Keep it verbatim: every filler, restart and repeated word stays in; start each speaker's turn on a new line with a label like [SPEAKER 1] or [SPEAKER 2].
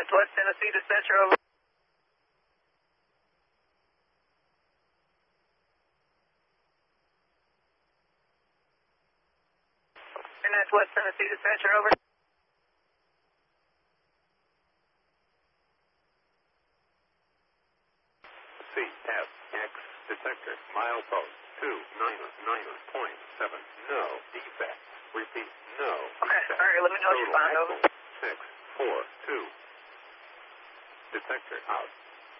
[SPEAKER 1] That's West Tennessee dispatcher, over. And that's West Tennessee dispatcher, over.
[SPEAKER 2] C F X detector, milepost two nine nine point seven, no defect. Repeat, no
[SPEAKER 1] Okay,
[SPEAKER 2] defect.
[SPEAKER 1] all right, let me know what you
[SPEAKER 2] Total
[SPEAKER 1] find, over.
[SPEAKER 2] six four two. Detector out.